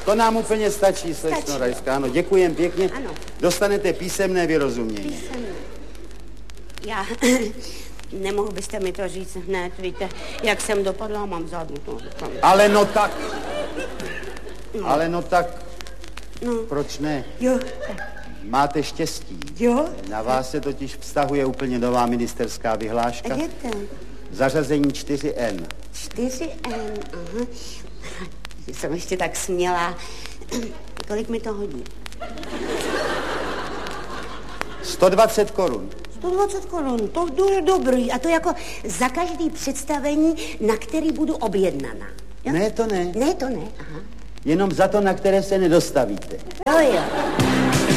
To nám úplně stačí, slečno Rajská. Ano, děkujem pěkně. Ano. Dostanete písemné vyrozumění. Písemné. Já... Nemohl byste mi to říct hned, víte, jak jsem dopadla, mám vzadu to. Ale no tak. No. Proč ne? Jo. Máte štěstí. Jo. Na vás se totiž vztahuje úplně nová ministerská vyhláška. Jděte. Zařazení 4N. 4N, aha. Jsem ještě tak smělá. Kolik mi to hodí? 120 korun. 120 korun, to je dobrý. A to jako za každý představení, na který budu objednaná. Jo? Ne, to ne. Ne, to ne, aha. Jenom za to, na které se nedostavíte. To jo.